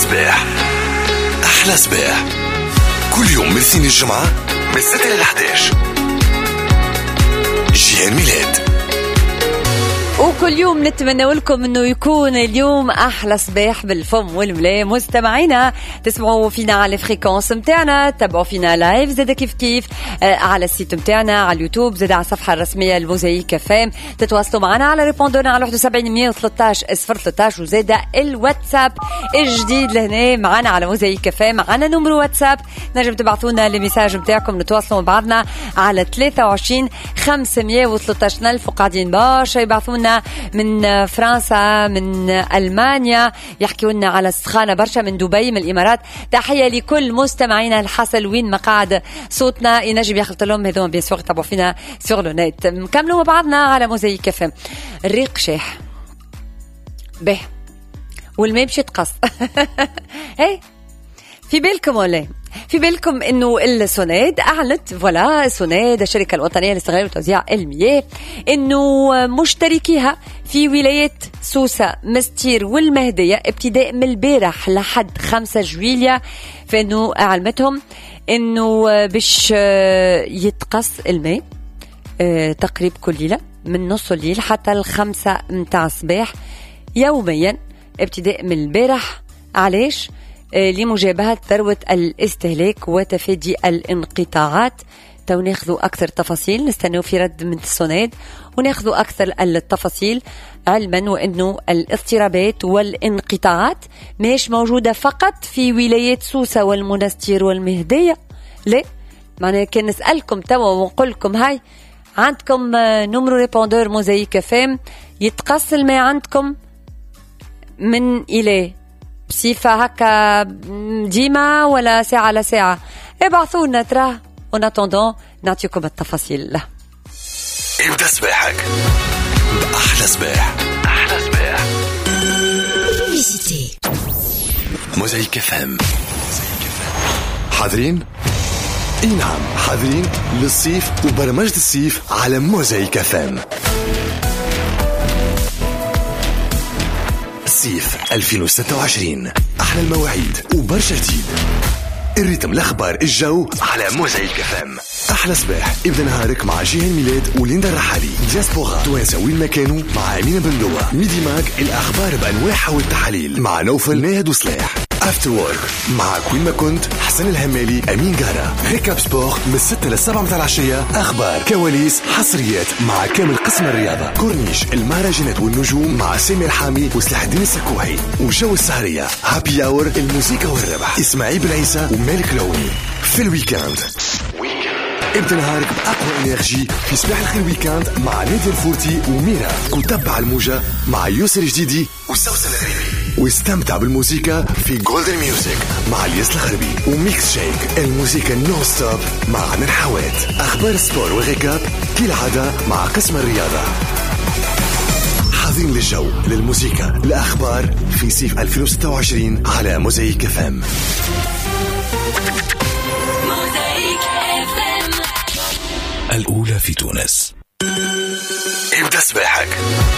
صباح. أحلى صباح كل يوم من سين الجمعة من 6 ل 11. جيهان ميلاد. وكل يوم نتمنى لكم انه يكون اليوم احلى صباح بالفم والملاء. مستمعينا تسمعوا فينا على الفريكونس متاعنا، تابعوا فينا لايف زاد كيف على السيت متاعنا، على اليوتيوب، زاد على الصفحه الرسميه الموزايك فام. تتواصلوا معنا على ريبوندونا على 71 113 013 وزاد الواتساب الجديد لهنا معنا على موزايك فام. معنا نمرو واتساب نجم تبعثونا الميساج متاعكم، نتواصلوا مع بعضنا على 23 513 ألف. وقاعدين برشا يبعثونا من فرنسا، من ألمانيا، يحكيوا لنا على السخانة برشا، من دبي، من الإمارات. تحية لكل مستمعينا الحصل وين ما قاعد صوتنا ينجم يخلط لهم هذوم بيان سور يتابعوا فينا سور لو نت. نكملوا مع بعضنا على موزايك اف. الريق شاح به والماء مش يتقص. هي في بالكم ولا في بالكم انه السوناد اعلنت، فوالا السوناد الشركه الوطنيه لاستغلال وتوزيع المياه، انه مشتركيها في ولايه سوسه، مستير والمهديه ابتداء من البارح لحد 5 جويليا، فانه علمتهم انه باش يتقص الماء تقريبا كل ليله من نص الليل حتى 5 متاع الصباح يوميا ابتداء من البارح. علاش؟ لمجابهة ذروة الاستهلاك وتفادي الانقطاعات. تو ناخذوا أكثر تفاصيل، نستنوا في رد من السوناد وناخذوا أكثر التفاصيل، علما وأنه الاضطرابات والانقطاعات ماش موجودة فقط في ولايات سوسة والمنستير والمهدية. لا، معناها كان نسألكم توا ونقول لكم هاي عندكم نمرو ريبوندور موزايك فام، يتقص الماء عندكم من إليه بصفة هكا ديما ولا ساعة لساعة؟ ابعثونا تراه وناتوندون نعطيكم التفاصيل. له ابدأ صباحك بأحلى صباح. أحلى صباح. موزايك فهم. حاضرين؟ اي نعم حاضرين للصيف وبرمجة الصيف على موزايك فهم. صيف 2026 أحلى المواعيد وبرشا جديد. الريتم، الأخبار، الجو على موزايك فام. أحلى صباح ابدأ نهارك مع جيهان ميلاد وليندا الرحالي. دياسبورا توانسة وين ما كانوا مع أمينة بندوة. ميدي ماك الأخبار بأنواعها والتحاليل مع نوفل ناهد وصلاح. افتر وورك مع كوين ما كنت حسن الهمالي أمين جارة. ريكاب سبور من 6 ل 7 متاع العشية. أخبار، كواليس، حصريات مع كامل قسم الرياضة. كورنيش، المهرجانات والنجوم مع سامي الحامي وسلاح الدين السكوحي. وجو السهرية هابي اور، الموسيقى والربح إسماعيل بن عيسى ومالك لوني. في الويكاند ابدأ نهارك بأقوى انرجي في صباح الخير ويكاند مع نادي الفورتي وميرا. وتبع الموجة مع يوسر جديدي وسوسن الغريبي. واستمتع بالموسيقى في جولدن ميوزك مع الياس الخربي. وميكس شيك الموسيقى نو ستوب مع عن الحوات. أخبار السبور والغيكاب كالعادة مع قسم الرياضة. حاضرين للجو، للموسيقى، الأخبار في صيف 2026 على موزايك فام. الأولى في تونس. ابدأ صباحك